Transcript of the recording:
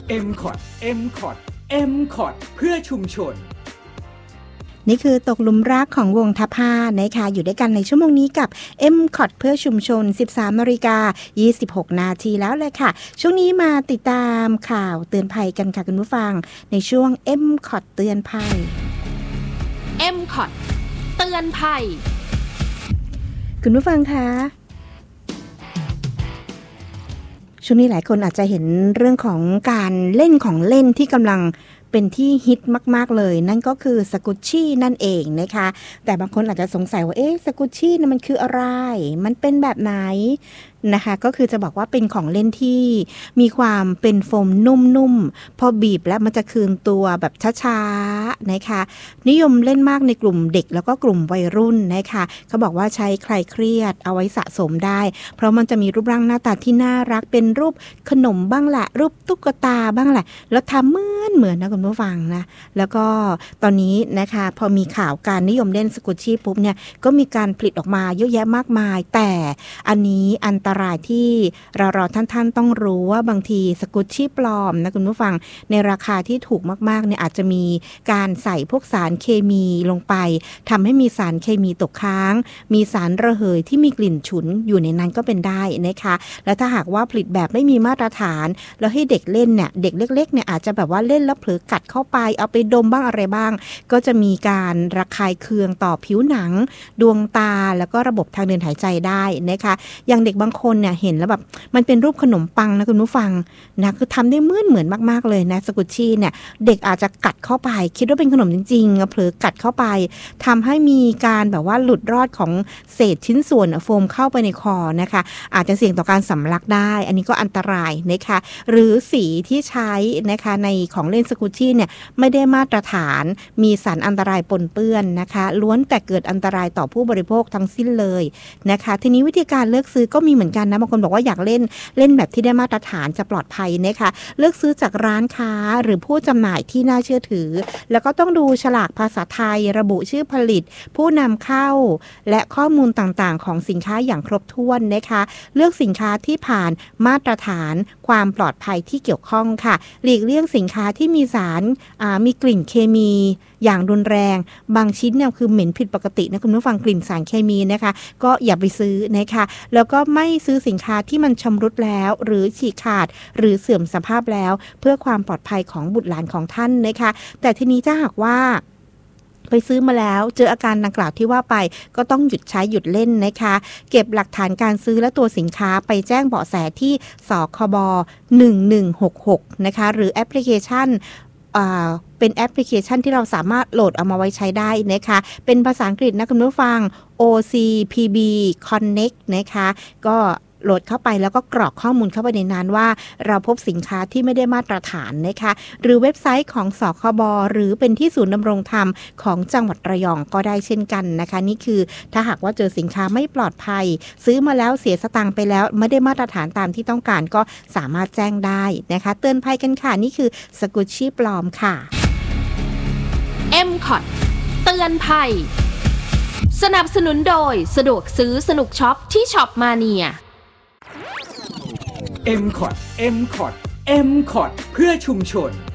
MCOT MCOT MCOT เพื่อชุมชนนี่คือตกหลุมรักของวงทัพห้านะคะอยู่ด้วยกันในชั่วโมงนี้กับ MCOT เพื่อชุมชน 13:26 นาทีแล้วเลยค่ะช่วงนี้มาติดตามข่าวเตือนภัยกันค่ะคุณผู้ฟังในช่วง MCOT เตือนภัย MCOT เตือนภัยคุณผู้ฟังคะช่วงนี้หลายคนอาจจะเห็นเรื่องของการเล่นของเล่นที่กำลังเป็นที่ฮิตมากๆเลยนั่นก็คือสกุชชี่นั่นเองนะคะแต่บางคนอาจจะสงสัยว่าสกุชชี่นี่มันคืออะไรมันเป็นแบบไหนนะคะก็คือจะบอกว่าเป็นของเล่นที่มีความเป็นโฟมนุ่มๆพอบีบแล้วมันจะคืนตัวแบบช้าๆนะคะนิยมเล่นมากในกลุ่มเด็กแล้วก็กลุ่มวัยรุ่นนะคะเขาบอกว่าใช้คลายเครียดเอาไว้สะสมได้เพราะมันจะมีรูปร่างหน้าตาที่น่ารักเป็นรูปขนมบ้างแหละรูปตุ๊กตาบ้างแหละแล้วทำเหมือนนะคุณผู้ฟังนะแล้วก็ตอนนี้นะคะพอมีข่าวการนิยมเล่นสกุชชี่ปุ๊บเนี่ยก็มีการผลิตออกมาเยอะแยะมากมายแต่อันนี้อันตรายที่เราท่านต้องรู้ว่าบางทีสกุชชี่ปลอมนะคุณผู้ฟังในราคาที่ถูกมากๆเนี่ยอาจจะมีการใส่พวกสารเคมีลงไปทำให้มีสารเคมีตกค้างมีสารระเหยที่มีกลิ่นฉุนอยู่ในนั้นก็เป็นได้นะคะและถ้าหากว่าผลิตแบบไม่มีมาตรฐานแล้วให้เด็กเล่นเนี่ยเด็กเล็กๆเนี่ยอาจจะแบบว่าเล่นแล้วเผลอกัดเข้าไปเอาไปดมบ้างอะไรบ้างก็จะมีการระคายเคืองต่อผิวหนังดวงตาแล้วก็ระบบทางเดินหายใจได้นะคะอย่างเด็กบางคนเนี่ยเห็นแล้วแบบมันเป็นรูปขนมปังนะคุณผู้ฟังนะคือทำได้เหมือนมากๆเลยนะสกุชชี่เนี่ยเด็กอาจจะกัดเข้าไปคิดว่าเป็นขนมจริงๆเผลอกัดเข้าไปทำให้มีการแบบว่าหลุดรอดของเศษชิ้นส่วนโฟมเข้าไปในคอนะคะอาจจะเสี่ยงต่อการสำลักได้อันนี้ก็อันตรายนะคะหรือสีที่ใช้นะคะในของเล่นสกุชชี่เนี่ยไม่ได้มาตรฐานมีสารอันตรายปนเปื้อนนะคะล้วนแต่เกิดอันตรายต่อผู้บริโภคทั้งสิ้นเลยนะคะทีนี้วิธีการเลือกซื้อก็มีเหมือนกันนะบางคนบอกว่าอยากเล่นแบบที่ได้มาตรฐานจะปลอดภัยนะคะเลือกซื้อจากร้านค้าหรือผู้จำหน่ายที่น่าเชื่อถือแล้วก็ต้องดูฉลากภาษาไทยระบุชื่อผลิตผู้นำเข้าและข้อมูลต่างๆของสินค้าอย่างครบถ้วนนะคะเลือกสินค้าที่ผ่านมาตรฐานความปลอดภัยที่เกี่ยวข้องค่ะหลีกเลี่ยงสินค้าที่มีสารมีกลิ่นเคมีอย่างรุนแรงบางชิ้นเนี่ยคือเหม็นผิดปกตินะคุณผู้ฟังกลิ่นสารเคมีนะคะก็อย่าไปซื้อนะคะแล้วก็ไม่ซื้อสินค้าที่มันชำรุดแล้วหรือฉีกขาดหรือเสื่อมสภาพแล้วเพื่อความปลอดภัยของบุตรหลานของท่านนะคะแต่ทีนี้ถ้าหากว่าไปซื้อมาแล้วเจออาการดังกล่าวที่ว่าไปก็ต้องหยุดใช้หยุดเล่นนะคะเก็บหลักฐานการซื้อและตัวสินค้าไปแจ้งเบาะแสที่สคบ1166นะคะหรือแอปพลิเคชันเป็นแอปพลิเคชันที่เราสามารถโหลดเอามาไว้ใช้ได้นะคะเป็นภาษาอังกฤษนะคุณผู้ฟัง OCPB Connect นะคะก็โหลดเข้าไปแล้วก็กรอกข้อมูลเข้าไปในนั้นว่าเราพบสินค้าที่ไม่ได้มาตรฐานนะคะหรือเว็บไซต์ของสคบหรือเป็นที่ศูนย์ดำรงธรรมของจังหวัดระยองก็ได้เช่นกันนะคะนี่คือถ้าหากว่าเจอสินค้าไม่ปลอดภัยซื้อมาแล้วเสียสตางค์ไปแล้วไม่ได้มาตรฐานตามที่ต้องการก็สามารถแจ้งได้นะคะเตือนภัยกันค่ะนี่คือสกุชชี่ปลอมค่ะ MCOT เตือนภัยสนับสนุนโดยสะดวกซื้อสนุกช็อปที่ช็อปมาเนีย MCOT MCOT MCOT เพื่อชุมชน